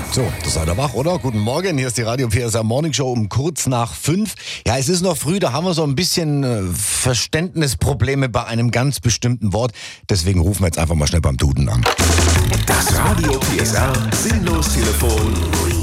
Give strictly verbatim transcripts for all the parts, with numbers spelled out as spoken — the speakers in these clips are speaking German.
So, das seid ihr wach, oder? Guten Morgen, hier ist die Radio P S R Morning Show um kurz nach fünf. Ja, es ist noch früh, da haben wir so ein bisschen äh, Verständnisprobleme bei einem ganz bestimmten Wort. Deswegen rufen wir jetzt einfach mal schnell beim Duden an. Das Radio P S R Sinnlos-Telefon.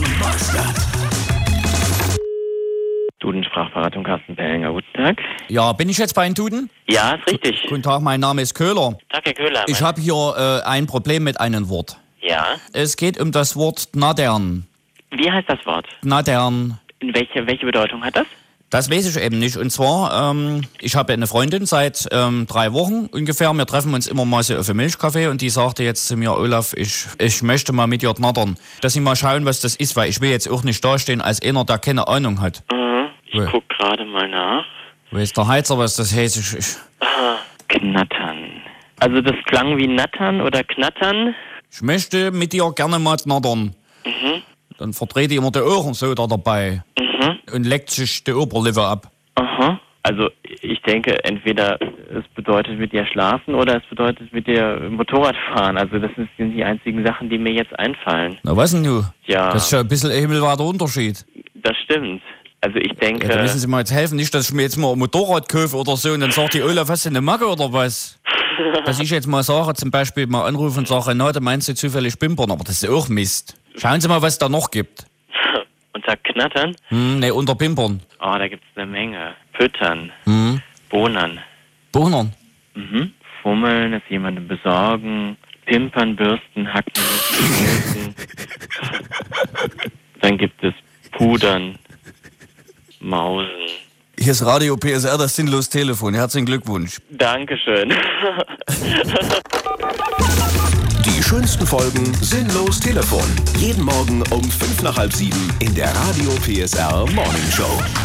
Duden Sprachberatung, Carsten Pellinger, guten Tag. Ja, bin ich jetzt bei Ihnen, Duden? Ja, ist richtig. Guten Tag, mein Name ist Köhler. Tag, Herr Köhler. Ich habe hier äh, ein Problem mit einem Wort. Ja. Es geht um das Wort gnadern. Wie heißt das Wort? Gnadern. Welche, welche Bedeutung hat das? Das weiß ich eben nicht. Und zwar, ähm, ich habe eine Freundin seit ähm, drei Wochen ungefähr. Wir treffen uns immer mal so auf einem Milchkaffee und die sagte jetzt zu mir, Olaf, ich, ich möchte mal mit dir knattern. Dass Sie mal schauen, was das ist, weil ich will jetzt auch nicht dastehen als einer, der keine Ahnung hat. Mhm. Ich Wo? guck gerade mal nach. Weiß der Heizer, was das heißt? Ich, ich, Aha. Knattern. Also das klang wie nattern oder knattern. ich möchte mit dir gerne mal knattern. Mhm. Dann verdreht die immer die Ohren so da dabei Mhm. und leckt sich die Oberlippe ab. Aha. Also ich denke, entweder es bedeutet mit dir schlafen oder es bedeutet mit dir Motorrad fahren. Also das sind die einzigen Sachen, die mir jetzt einfallen. Na was denn du? Ja. Das ist ja ein bisschen ein himmelweiter Unterschied. Das stimmt. Also ich denke... Ja, da müssen Sie mal jetzt helfen, nicht, dass ich mir jetzt mal ein Motorrad kaufe oder so und dann sagt die Olaf, hast du eine Macke oder was? Dass ich jetzt mal sage, zum Beispiel mal anrufe und sage, na, da meinst du zufällig Pimpern, aber das ist auch Mist. Schauen Sie mal, was es da noch gibt. Unter Knattern? Hm, ne, unter Pimpern. Oh, da gibt's eine Menge. Füttern. Hm. Bohnern. Bohnern. Mhm. Fummeln, es jemandem besorgen. Pimpern, bürsten, hacken, schmusen. Dann gibt es Pudern. Mausen. Hier ist Radio P S R, das sinnlos Telefon. Herzlichen Glückwunsch. Dankeschön. Die schönsten Folgen Sinnlos Telefon. Jeden Morgen um fünf nach halb sieben in der Radio P S R Morning Show.